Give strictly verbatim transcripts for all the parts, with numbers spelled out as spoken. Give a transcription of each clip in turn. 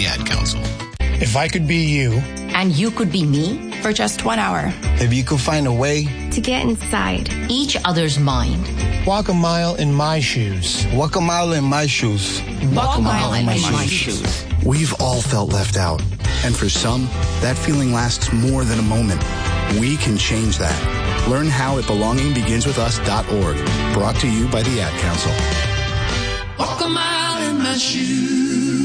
the Ad Council. If I could be you. And you could be me for just one hour. If you could find a way to get inside each other's mind. Walk a mile in my shoes. Walk a mile in my shoes. Walk, Walk a mile, mile in my, my shoes. shoes. We've all felt left out. And for some, that feeling lasts more than a moment. We can change that. Learn how at belonging begins with us dot org. Brought to you by the Ad Council. Walk a mile in my shoes.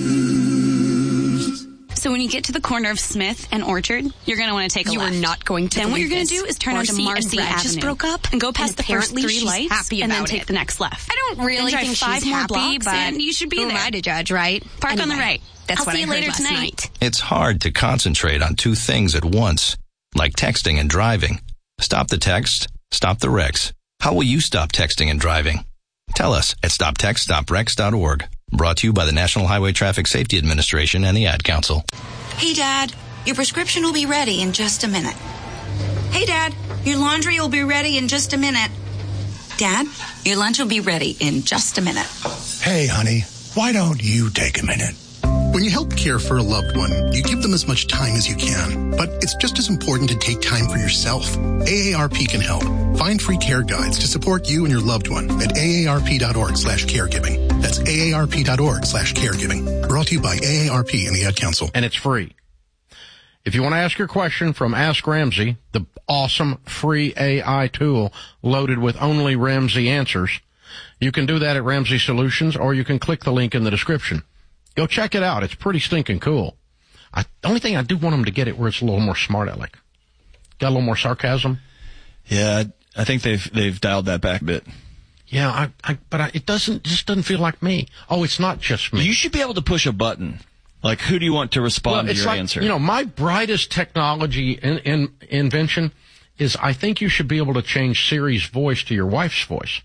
So when you get to the corner of Smith and Orchard, you're going to want to take a you left. You are not going to Then what you're going to this. do is turn Marcy onto Marcy and Brad Avenue. just broke up and go past and the first three she's lights happy and about then take it. the next left. I don't really then think five she's more happy, blocks but and you should be who there. am I to judge, right? Park anyway, on the right. That's I'll what see I you heard later last tonight. night. It's hard to concentrate on two things at once, like texting and driving. Stop the text, stop the wrecks. How will you stop texting and driving? Tell us at stop text stop wrecks dot org. Brought to you by the National Highway Traffic Safety Administration and the Ad Council. Hey, Dad, your prescription will be ready in just a minute. Hey, Dad, your laundry will be ready in just a minute. Dad, your lunch will be ready in just a minute. Hey, honey, why don't you take a minute? When you help care for a loved one, you give them as much time as you can. But it's just as important to take time for yourself. A A R P can help. Find free care guides to support you and your loved one at A A R P dot org slash caregiving. That's A A R P dot org slash caregiving. Brought to you by A A R P and the Ad Council. And it's free. If you want to ask your question from Ask Ramsey, the awesome free A I tool loaded with only Ramsey answers, you can do that at Ramsey Solutions, or you can click the link in the description. Go check it out. It's pretty stinking cool. I, the only thing I do want them to get it where it's a little more smart aleck. Got a little more sarcasm. Yeah, I think they've they've dialed that back a bit. Yeah, I, I but I, it doesn't just doesn't feel like me. Oh, it's not just me. You should be able to push a button. Like, who do you want to respond well, to it's your like, answer? You know, my brightest technology in, in, invention is I think you should be able to change Siri's voice to your wife's voice.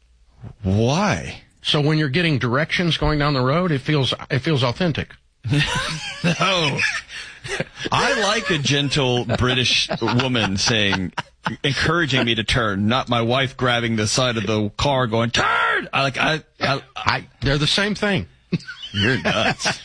Why? So when you're getting directions going down the road, it feels it feels authentic. No. I like a gentle British woman saying, encouraging me to turn, not my wife grabbing the side of the car going, turn! I like, I, I, I they're the same thing. You're nuts.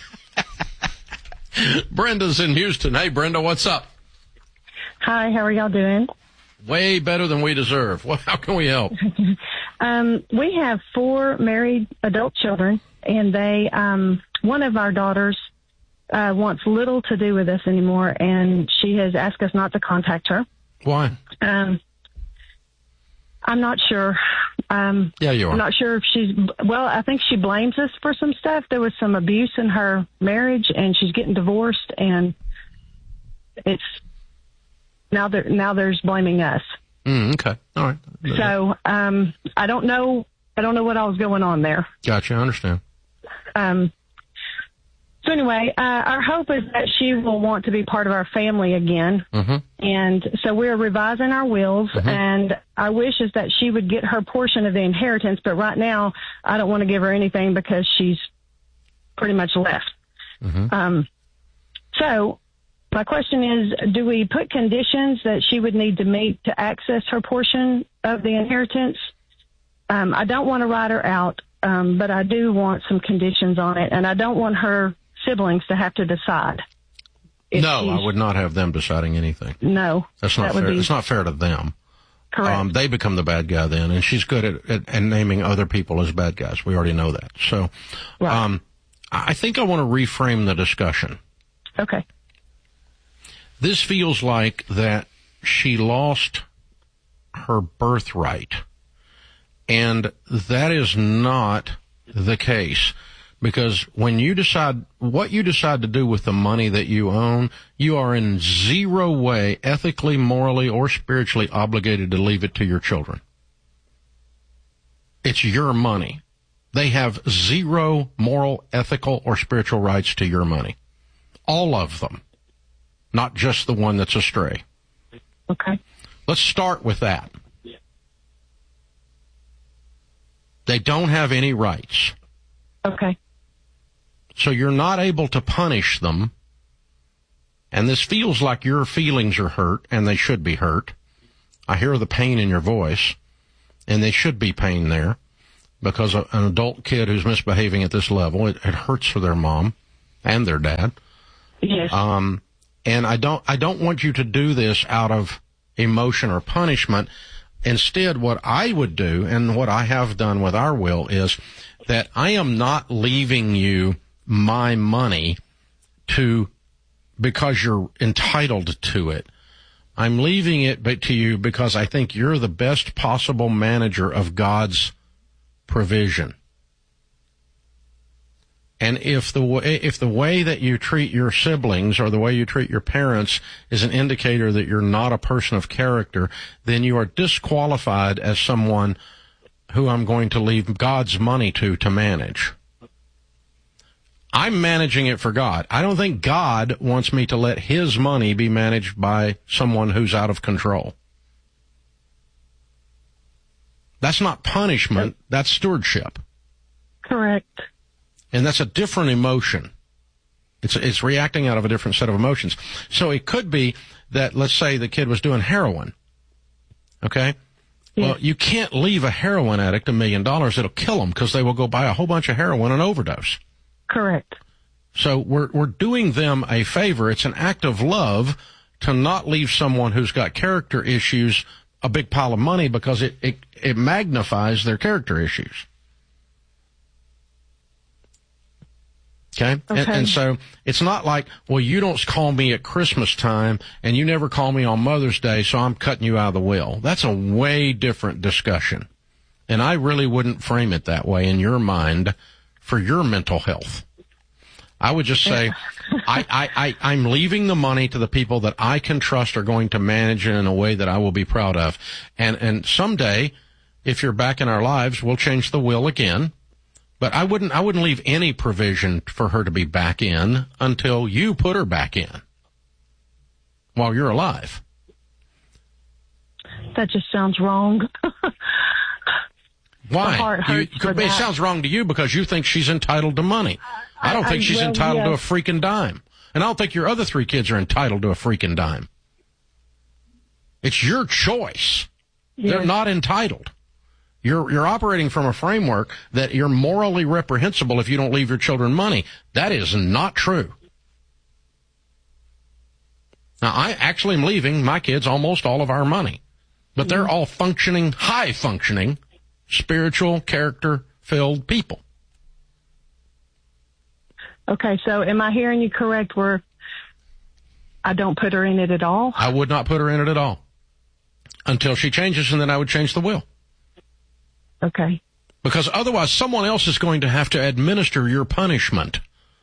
Brenda's in Houston. Hey, Brenda, what's up? Hi, how are y'all doing? Way better than we deserve. Well, how can we help? um, we have four married adult children, and they, um, one of our daughters uh, wants little to do with us anymore, and she has asked us not to contact her. Why? Um, I'm not sure. Um, yeah, you are. I'm not sure if she's, well, I think she blames us for some stuff. There was some abuse in her marriage, and she's getting divorced, and it's, now there, now there's blaming us. Mm, okay. All right. So, um, I don't know, I don't know what all was going on there. Gotcha. I understand. Um, so anyway, uh, our hope is that she will want to be part of our family again. Mm-hmm. And so we're revising our wills, mm-hmm. and our wish is that she would get her portion of the inheritance. But right now, I don't want to give her anything because she's pretty much left. Mm-hmm. Um, so my question is, do we put conditions that she would need to meet to access her portion of the inheritance? Um, I don't want to write her out, um, but I do want some conditions on it, and I don't want her siblings to have to decide. No, I would not have them deciding anything. No. That's not that fair. Be... It's not fair to them. Correct. Um, they become the bad guy then, and she's good at, at, at naming other people as bad guys. We already know that. So, right. um, I think I want to reframe the discussion. Okay. This feels like that she lost her birthright, and that is not the case. Because when you decide, what you decide to do with the money that you own, you are in zero way ethically, morally, or spiritually obligated to leave it to your children. It's your money. They have zero moral, ethical, or spiritual rights to your money. All of them. Not just the one that's astray. Okay. Let's start with that. They don't have any rights. Okay. So you're not able to punish them, and this feels like your feelings are hurt, and they should be hurt. I hear the pain in your voice, and they should be pain there, because an adult kid who's misbehaving at this level, it, it hurts for their mom, and their dad. Yes. Um, and I don't, I don't want you to do this out of emotion or punishment. Instead, what I would do, and what I have done with our will, is that I am not leaving you my money to, because you're entitled to it. I'm leaving it to you because I think you're the best possible manager of God's provision. And if the way, if the way that you treat your siblings or the way you treat your parents is an indicator that you're not a person of character, then you are disqualified as someone who I'm going to leave God's money to to manage. I'm managing it for God. I don't think God wants me to let his money be managed by someone who's out of control. That's not punishment. That's stewardship. Correct. And that's a different emotion. It's it's reacting out of a different set of emotions. So it could be that, let's say the kid was doing heroin. Okay? Yeah. Well, you can't leave a heroin addict a million dollars. It'll kill them because they will go buy a whole bunch of heroin and overdose. Correct. So we're we're doing them a favor. It's an act of love to not leave someone who's got character issues a big pile of money because it, it, it magnifies their character issues. Okay? Okay. And, and so it's not like, well, you don't call me at Christmas time and you never call me on Mother's Day, so I'm cutting you out of the will. That's a way different discussion. And I really wouldn't frame it that way in your mind for your mental health. I would just say, I, I, I, I'm leaving the money to the people that I can trust are going to manage it in a way that I will be proud of. And, and someday, if you're back in our lives, we'll change the will again. But I wouldn't, I wouldn't leave any provision for her to be back in until you put her back in while you're alive. That just sounds wrong. Why? The heart hurts You, for it that. sounds wrong to you because you think she's entitled to money. I don't I- think I- she's well, entitled to a yes. freaking dime. And I don't think your other three kids are entitled to a freaking dime. It's your choice. They're Yes. not entitled. You're, you're operating from a framework that you're morally reprehensible if you don't leave your children money. That is not true. Now, I actually am leaving my kids almost all of our money. But they're all functioning, high-functioning, spiritual, character-filled people. Okay, so am I hearing you correct where I don't put her in it at all? I would not put her in it at all until she changes, and then I would change the will. Okay. Because otherwise, someone else is going to have to administer your punishment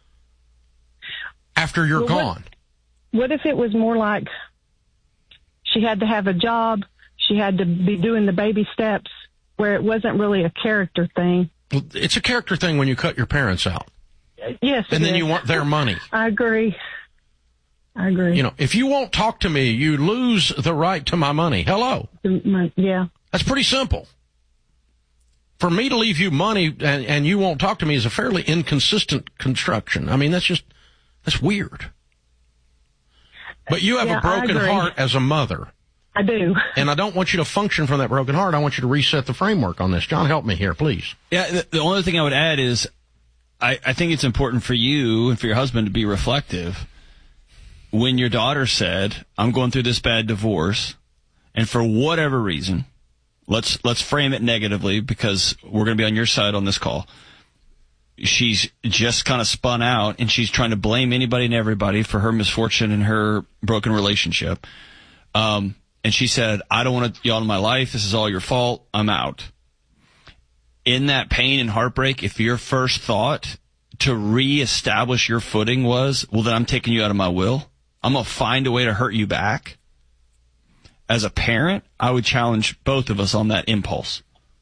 after you're Well, what- gone. What if it was more like she had to have a job, she had to be doing the baby steps, where it wasn't really a character thing? It's a character thing when you cut your parents out. Yes. And it then is. you want their money. I agree. I agree. You know, if you won't talk to me, you lose the right to my money. Hello. Yeah. That's pretty simple. For me to leave you money and, and you won't talk to me is a fairly inconsistent construction. I mean, that's just, that's weird. But you have Yeah, a broken I agree. heart as a mother. I do. And I don't want you to function from that broken heart. I want you to reset the framework on this. John, help me here, please. Yeah, the, the only thing I would add is I, I think it's important for you and for your husband to be reflective. When your daughter said, I'm going through this bad divorce, and for whatever reason, let's let's frame it negatively because we're going to be on your side on this call. She's just kind of spun out, and she's trying to blame anybody and everybody for her misfortune and her broken relationship. Um, and she said, I don't want y'all in my life. This is all your fault. I'm out. In that pain and heartbreak, if your first thought to reestablish your footing was, well, then I'm taking you out of my will. I'm going to find a way to hurt you back. As a parent, I would challenge both of us on that impulse.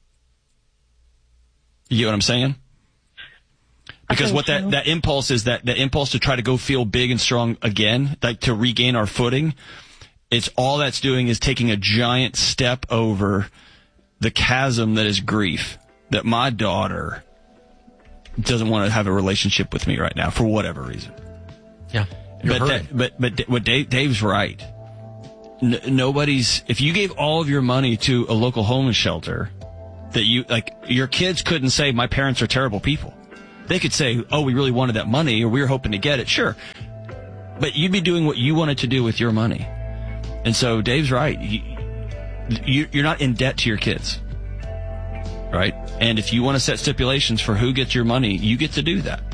You get what I'm saying? Because what that, that impulse is, that, that impulse to try to go feel big and strong again, like to regain our footing, it's all that's doing is taking a giant step over the chasm that is grief, that my daughter doesn't want to have a relationship with me right now for whatever reason. Yeah. But, that, but, but what Dave, Dave's right. N- nobody's, if you gave all of your money to a local homeless shelter, that you, like, your kids couldn't say, my parents are terrible people. They could say, oh, we really wanted that money, or we were hoping to get it. Sure. But you'd be doing what you wanted to do with your money. And so Dave's right. You, you, you're not in debt to your kids. Right? And if you want to set stipulations for who gets your money, you get to do that.